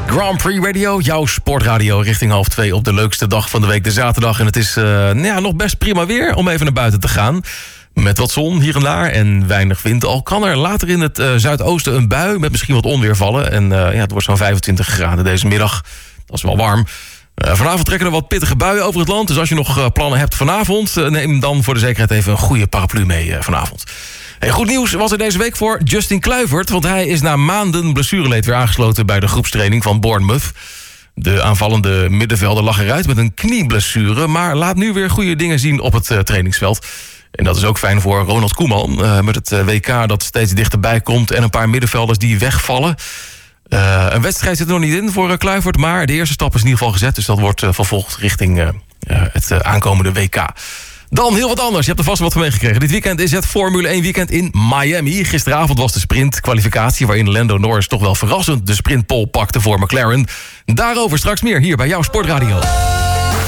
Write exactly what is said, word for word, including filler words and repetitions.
Grand Prix Radio, jouw sportradio richting half twee op de leukste dag van de week, de zaterdag. En het is uh, nou ja, nog best prima weer om even naar buiten te gaan. Met wat zon hier en daar en weinig wind. Al kan er later in het uh, zuidoosten een bui met misschien wat onweer vallen. En uh, ja, het wordt zo'n vijfentwintig graden deze middag. Dat is wel warm. Uh, vanavond trekken er wat pittige buien over het land. Dus als je nog uh, plannen hebt vanavond, uh, neem dan voor de zekerheid even een goede paraplu mee uh, vanavond. Hey, goed nieuws was er deze week voor Justin Kluivert, want hij is na maanden blessureleed weer aangesloten bij de groepstraining van Bournemouth. De aanvallende middenvelder lag eruit met een knieblessure, maar laat nu weer goede dingen zien op het uh, trainingsveld. En dat is ook fijn voor Ronald Koeman, uh, met het uh, W K dat steeds dichterbij komt en een paar middenvelders die wegvallen. Uh, een wedstrijd zit er nog niet in voor uh, Kluivert, maar de eerste stap is in ieder geval gezet, dus dat wordt uh, vervolgd richting uh, uh, het uh, aankomende W K. Dan heel wat anders. Je hebt er vast wat van meegekregen. Dit weekend is het Formule één weekend in Miami. Gisteravond was de sprintkwalificatie waarin Lando Norris toch wel verrassend de sprintpole pakte voor McLaren. Daarover straks meer hier bij jouw Sportradio.